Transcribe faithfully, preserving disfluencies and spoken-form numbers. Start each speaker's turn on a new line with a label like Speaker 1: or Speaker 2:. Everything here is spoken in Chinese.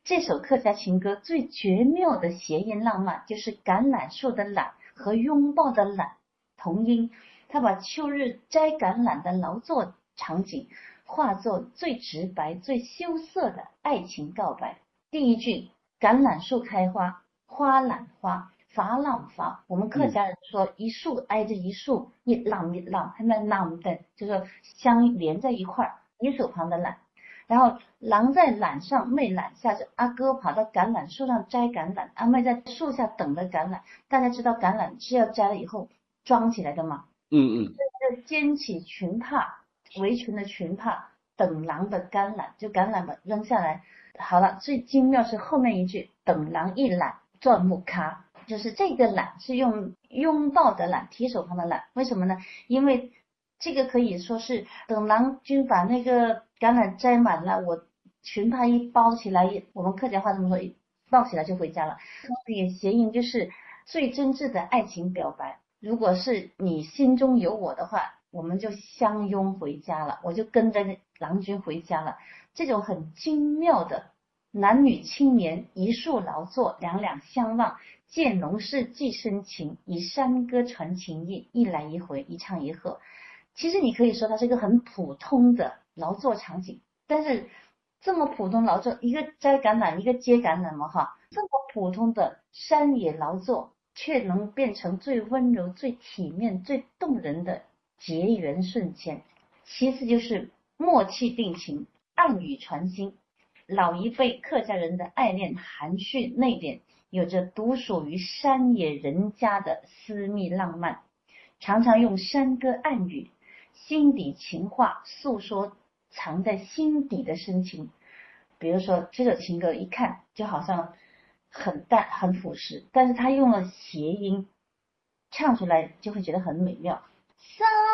Speaker 1: 这首客家情歌最绝妙的谐音浪漫，就是橄榄树的榄和拥抱的榄同音，他把秋日摘橄榄的劳作场景化作最直白、最羞涩的爱情告白。第一句，橄榄树开花，花揽花，珐琅珐。我们客家人说一树挨着一树，一揽一揽，还没揽的，就是相连在一块儿，一手旁的揽。然后郎在榄上妹揽下，就阿哥跑到橄榄树上摘橄榄，阿妹在树下等着橄榄。大家知道橄榄是要摘了以后装起来的吗？
Speaker 2: 嗯嗯，
Speaker 1: 就肩起裙帕，围裙的裙帕，等郎的橄榄，就橄榄把扔下来。好了，最精妙是后面一句，等郎一揽转木咖，就是这个揽是用拥抱的揽，提手旁的揽。为什么呢？因为这个可以说是等郎君把那个橄榄摘满了，我裙帕一包起来，我们客家话这么说，抱起来就回家了。这个谐音就是最真挚的爱情表白。如果是你心中有我的话，我们就相拥回家了，我就跟着郎君回家了。这种很精妙的男女青年一树劳作，两两相望，见农事寄深情，以山歌传情意，一来一回，一唱一和。其实你可以说它是一个很普通的劳作场景，但是这么普通劳作，一个摘橄榄，一个接橄榄嘛哈，这么普通的山野劳作，却能变成最温柔、最体面、最动人的结缘瞬间。其次就是默契定情，暗语传心。老一辈客家人的爱恋含蓄内敛，有着独属于山野人家的私密浪漫，常常用山歌暗语、心底情话诉说藏在心底的深情。比如说这首情歌一看就好像很淡很朴实，但是他用了谐音唱出来就会觉得很美妙。